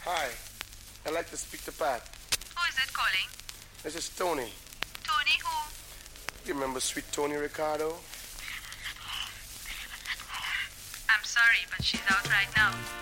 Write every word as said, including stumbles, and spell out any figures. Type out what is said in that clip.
Hi. I'd like to speak to Pat. Who is it calling? This is Tony. Tony who? You remember Sweet Tony Ricardo? I'm sorry, but she's out right now.